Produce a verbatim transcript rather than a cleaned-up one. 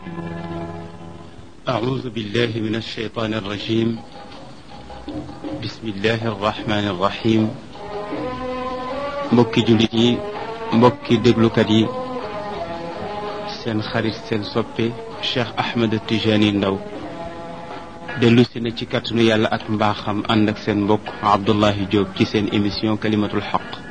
أعوذ بالله من الشيطان الرجيم بسم الله الرحمن الرحيم mbokki jullit yi mbokki déglukat yi seen xarit seen soppe Cheikh Ahmed Tijani Ndaw dellu si na ci kàttanu yàlla ak mbaaxam ànd ak seen mbokk Abdullahi Diop ci seen émission kalimatul xaq